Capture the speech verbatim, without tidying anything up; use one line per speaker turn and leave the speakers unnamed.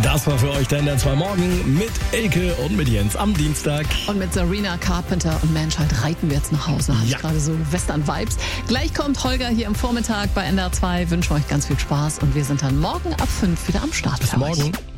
Das war für euch der N D R zwei Morgen mit Elke und mit Jens am Dienstag.
Und mit Sabrina Carpenter und Menschheit reiten wir jetzt nach Hause. Habe
Ja.
ich gerade so Western-Vibes. Gleich kommt Holger hier im Vormittag bei N D R zwei. Wünsche euch ganz viel Spaß und wir sind dann morgen ab fünf wieder am Start.
Bis
für euch.
morgen.